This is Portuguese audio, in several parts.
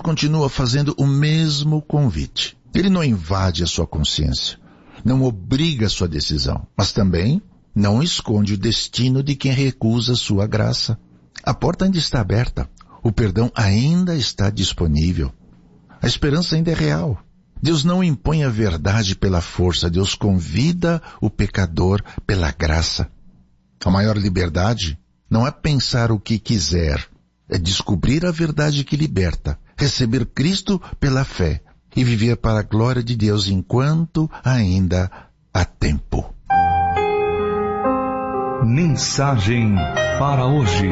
Senhor continua fazendo o mesmo convite. Ele não invade a sua consciência, não obriga a sua decisão, mas também não esconde o destino de quem recusa sua graça. A porta ainda está aberta, o perdão ainda está disponível, a esperança ainda é real. Deus não impõe a verdade pela força, Deus convida o pecador pela graça. A maior liberdade não é pensar o que quiser, é descobrir a verdade que liberta, receber Cristo pela fé e viver para a glória de Deus enquanto ainda há tempo. Mensagem para hoje.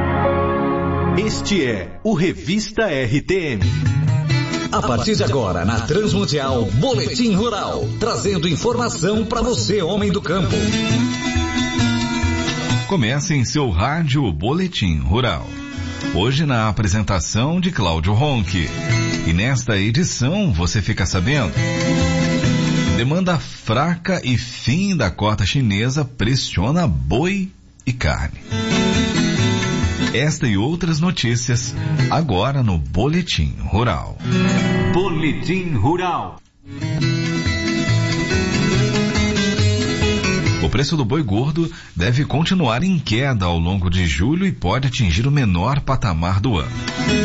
Este é o Revista RTM. A partir de agora, na Transmundial, Boletim Rural, trazendo informação para você, homem do campo. Comece em seu rádio Boletim Rural. Hoje na apresentação de Cláudio Ronque. E nesta edição você fica sabendo: demanda fraca e fim da cota chinesa pressiona boi e carne. Esta e outras notícias agora no Boletim Rural. Boletim Rural. O preço do boi gordo deve continuar em queda ao longo de julho e pode atingir o menor patamar do ano.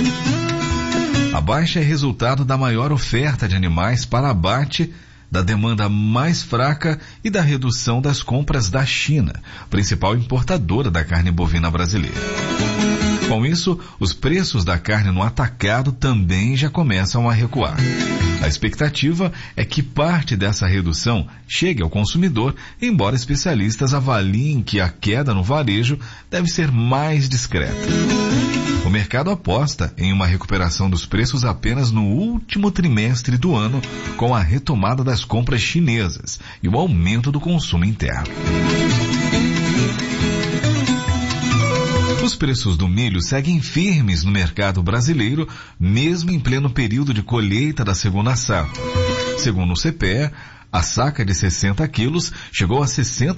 A baixa é resultado da maior oferta de animais para abate, da demanda mais fraca e da redução das compras da China, principal importadora da carne bovina brasileira. Com isso, os preços da carne no atacado também já começam a recuar. A expectativa é que parte dessa redução chegue ao consumidor, embora especialistas avaliem que a queda no varejo deve ser mais discreta. O mercado aposta em uma recuperação dos preços apenas no último trimestre do ano, com a retomada das compras chinesas e o aumento do consumo interno. Os preços do milho seguem firmes no mercado brasileiro, mesmo em pleno período de colheita da segunda safra. Segundo o CPE, a saca de 60 quilos chegou a R$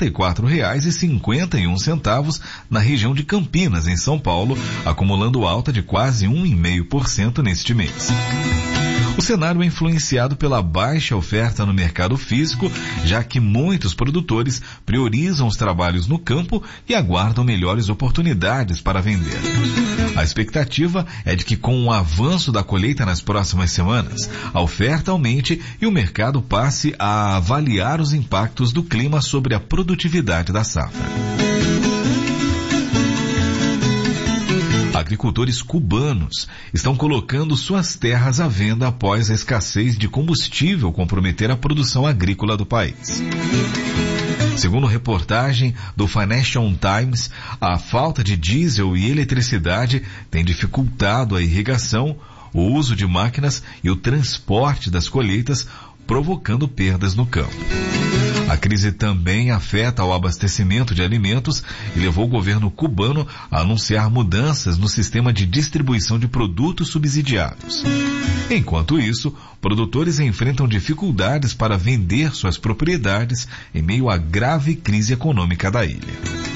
64,51 na região de Campinas, em São Paulo, acumulando alta de quase 1,5% neste mês. O cenário é influenciado pela baixa oferta no mercado físico, já que muitos produtores priorizam os trabalhos no campo e aguardam melhores oportunidades para vender. A expectativa é de que, com o avanço da colheita nas próximas semanas, a oferta aumente e o mercado passe a avaliar os impactos do clima sobre a produtividade da safra. Agricultores cubanos estão colocando suas terras à venda após a escassez de combustível comprometer a produção agrícola do país. Segundo reportagem do Financial Times, a falta de diesel e eletricidade tem dificultado a irrigação, o uso de máquinas e o transporte das colheitas, provocando perdas no campo. A crise também afeta o abastecimento de alimentos e levou o governo cubano a anunciar mudanças no sistema de distribuição de produtos subsidiados. Enquanto isso, produtores enfrentam dificuldades para vender suas propriedades em meio à grave crise econômica da ilha.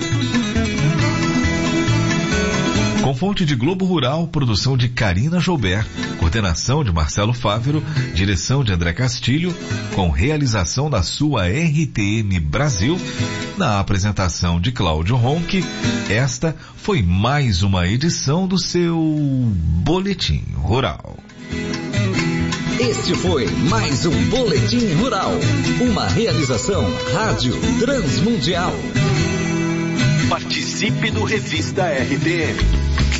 Com fonte de Globo Rural, produção de Karina Joubert, coordenação de Marcelo Fávero, direção de André Castilho, com realização da sua RTM Brasil, na apresentação de Cláudio Ronque, esta foi mais uma edição do seu Boletim Rural. Este foi mais um Boletim Rural, uma realização Rádio Transmundial. Participe do Revista RTM.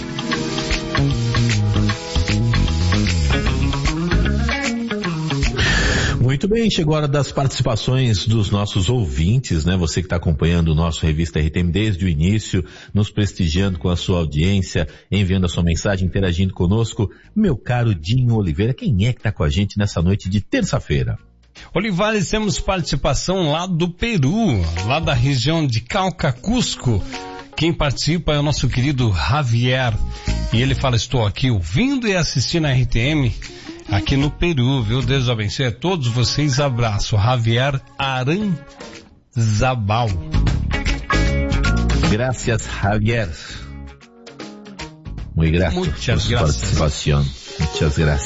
Muito bem, chegou a hora das participações dos nossos ouvintes, né? Você que está acompanhando o nosso Revista RTM desde o início, nos prestigiando com a sua audiência, enviando a sua mensagem, interagindo conosco. Meu caro Dinho Oliveira, quem é que está com a gente nessa noite de terça-feira? Olivares, temos participação lá do Peru, lá da região de Cauca, Cusco. Quem participa é o nosso querido Javier. E ele fala: estou aqui ouvindo e assistindo a RTM aqui no Peru, viu? Deus abençoe a todos vocês. Abraço. Javier Aranzabal. Gracias, Javier. Muy gracias por su participación. Muchas gracias.